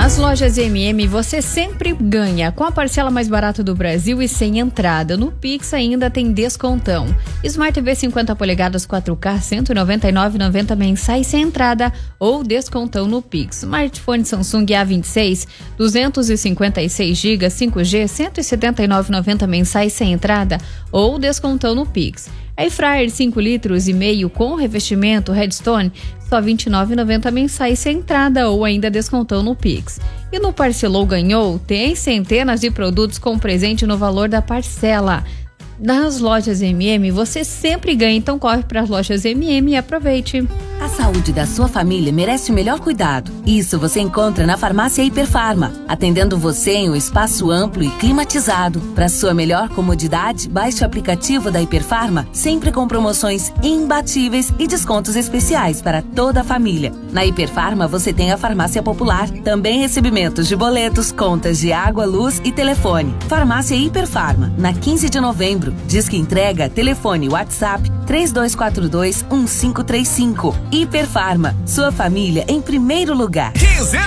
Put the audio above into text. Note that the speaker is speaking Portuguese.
Nas lojas MM você sempre ganha com a parcela mais barata do Brasil e sem entrada. No Pix ainda tem descontão. Smart TV 50 polegadas 4K 199,90 mensais sem entrada ou descontão no Pix. Smartphone Samsung A26 256 GB 5G 179,90 mensais sem entrada ou descontão no Pix. Air Fryer 5 litros e meio com revestimento Redstone só R$ 29,90 mensais sem entrada ou ainda descontão no Pix. E no Parcelou Ganhou tem centenas de produtos com presente no valor da parcela. Nas lojas MM você sempre ganha, então corre para as lojas MM e aproveite. A saúde da sua família merece o melhor cuidado. Isso você encontra na Farmácia Hiperfarma, atendendo você em um espaço amplo e climatizado. Para sua melhor comodidade, baixe o aplicativo da Hiperfarma, sempre com promoções imbatíveis e descontos especiais para toda a família. Na Hiperfarma você tem a Farmácia Popular, também recebimentos de boletos, contas de água, luz e telefone. Farmácia Hiperfarma, na 15 de novembro. Disque entrega, telefone WhatsApp 3242-1535. Hiperfarma, sua família em primeiro lugar.